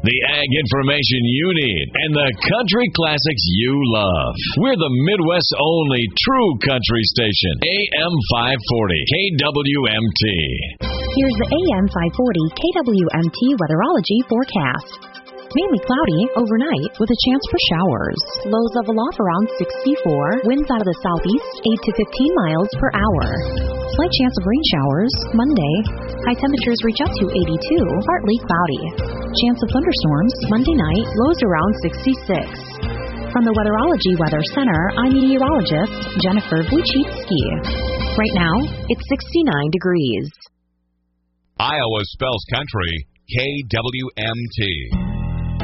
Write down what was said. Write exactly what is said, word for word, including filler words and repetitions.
the ag information you need, and the country classics you love. We're the Midwest's only true country station, A M five forty K W M T. Here's the A M five forty K W M T weatherology forecast. Mainly cloudy overnight with a chance for showers. Lows level off around sixty-four. Winds out of the southeast eight to fifteen miles per hour. Slight chance of rain showers Monday. High temperatures reach up to eighty-two. Partly cloudy. Chance of thunderstorms Monday night. Lows around sixty-six. From the Weatherology Weather Center, I'm meteorologist Jennifer Wojcicki. Right now, it's sixty-nine degrees. Iowa spells country K W M T.